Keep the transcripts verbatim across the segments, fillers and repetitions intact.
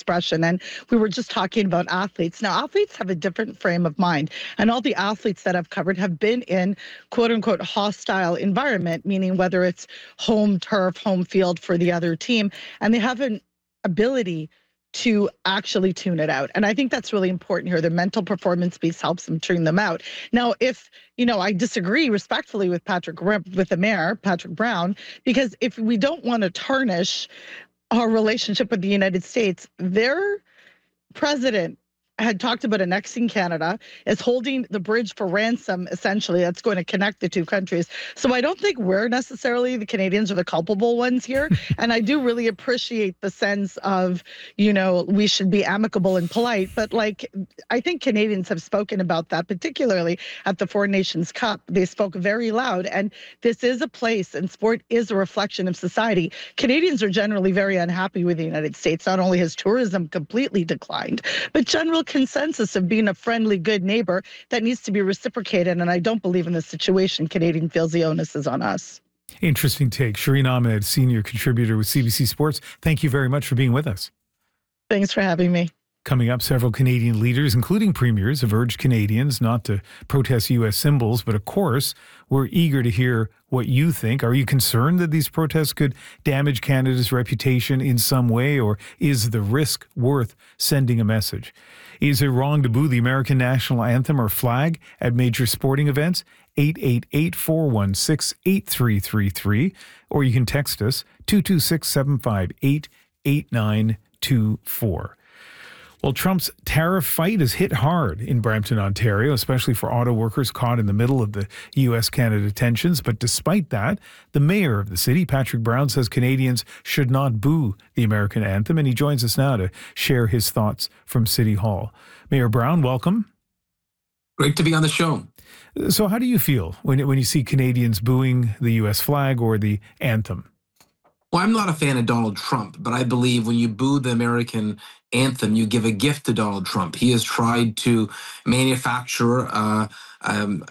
expression. And we were just talking about athletes. Now, athletes have a different frame of mind. And all the athletes that I've covered have been in quote unquote hostile environment, meaning whether it's home turf, home field for the other team. And they have an ability to actually tune it out. And I think that's really important here. The mental performance piece helps them tune them out. Now, if, you know, I disagree respectfully with Patrick, with the mayor, Patrick Brown, because if we don't want to tarnish our relationship with the United States, their president had talked about annexing Canada, is holding the bridge for ransom, essentially, that's going to connect the two countries. So I don't think we're necessarily, the Canadians are the culpable ones here. And I do really appreciate the sense of, you know, we should be amicable and polite. But like, I think Canadians have spoken about that, particularly at the Four Nations Cup. They spoke very loud. And this is a place, and sport is a reflection of society. Canadians are generally very unhappy with the United States. Not only has tourism completely declined, but general consensus of being a friendly, good neighbor that needs to be reciprocated. And I don't believe in this situation Canadian feels the onus is on us. Interesting take. Shireen Ahmed, senior contributor with C B C Sports. Thank you very much for being with us. Thanks for having me. Coming up, several Canadian leaders, including premiers, have urged Canadians not to protest U S symbols. But of course, we're eager to hear what you think. Are you concerned that these protests could damage Canada's reputation in some way, or is the risk worth sending a message? Is it wrong to boo the American national anthem or flag at major sporting events? eight eight eight, four one six, eight three three three. Or you can text us two two six, seven five eight, eight nine two four. Well, Trump's tariff fight has hit hard in Brampton, Ontario, especially for auto workers caught in the middle of the U S Canada tensions. But despite that, the mayor of the city, Patrick Brown, says Canadians should not boo the American anthem. And he joins us now to share his thoughts from City Hall. Mayor Brown, welcome. Great to be on the show. So how do you feel when, when you see Canadians booing the U S flag or the anthem? Well, I'm not a fan of Donald Trump, but I believe when you boo the American anthem, you give a gift to Donald Trump. He has tried to manufacture uh, um,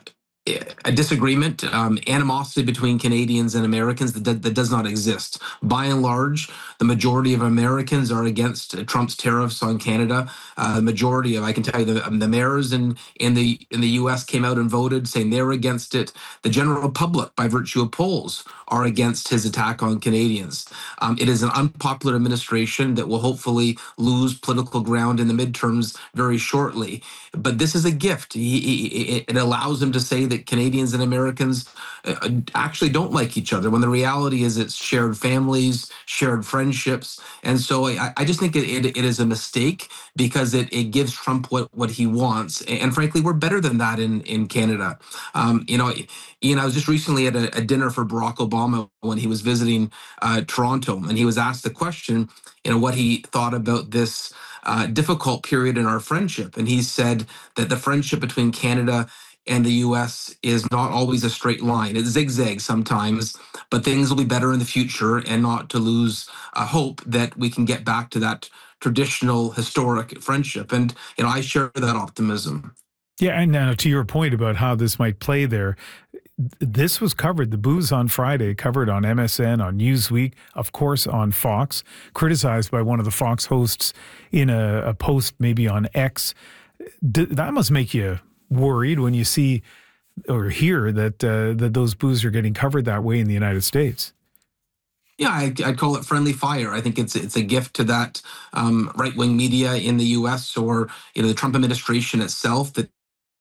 a disagreement, um, animosity between Canadians and Americans that, that does not exist. By and large, the majority of Americans are against Trump's tariffs on Canada. Uh, the majority of, I can tell you, the, the mayors in, in the in the U S came out and voted saying they're against it. The general public, by virtue of polls, are against his attack on Canadians. Um, it is an unpopular administration that will hopefully lose political ground in the midterms very shortly. But this is a gift. He, he, it allows him to say that Canadians and Americans uh, actually don't like each other, when the reality is it's shared families, shared friendships. And so I, I just think it, it, it is a mistake, because it, it gives Trump what, what he wants. And frankly, we're better than that in, in Canada. Um, you know, Ian, I was just recently at a, a dinner for Barack Obama when he was visiting uh, Toronto, and he was asked the question, you know, what he thought about this uh, difficult period in our friendship. And he said that the friendship between Canada and the U S is not always a straight line. It zigzags sometimes, but things will be better in the future, and not to lose uh, hope that we can get back to that traditional historic friendship. And, you know, I share that optimism. Yeah, and now to your point about how this might play there, this was covered, the boos on Friday, covered on M S N, on Newsweek, of course on Fox, criticized by one of the Fox hosts in a, a post maybe on X. D- that must make you worried when you see or hear that uh, that those boos are getting covered that way in the United States. Yeah, I, I'd call it friendly fire. I think it's it's a gift to that um, right-wing media in the U S, or you know the Trump administration itself, that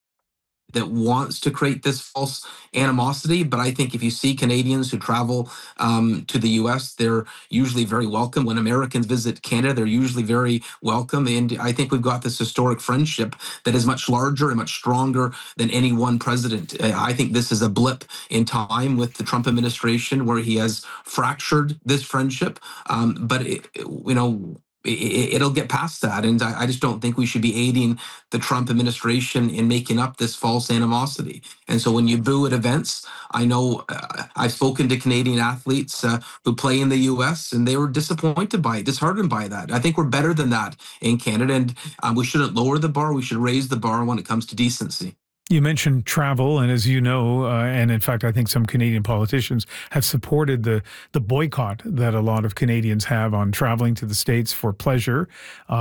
that wants to create this false animosity. But I think if you see Canadians who travel um, to the U S, they're usually very welcome. When Americans visit Canada, they're usually very welcome. And I think we've got this historic friendship that is much larger and much stronger than any one president. I think this is a blip in time with the Trump administration, where he has fractured this friendship. Um, but, it, you know, it'll get past that. And I just don't think we should be aiding the Trump administration in making up this false animosity. And so when you boo at events, I know uh, I've spoken to Canadian athletes uh, who play in the U S, and they were disappointed by it, disheartened by that. I think we're better than that in Canada, and um, we shouldn't lower the bar. We should raise the bar when it comes to decency. You mentioned travel, and as you know, uh, and in fact, I think some Canadian politicians have supported the the boycott that a lot of Canadians have on traveling to the States for pleasure. Uh,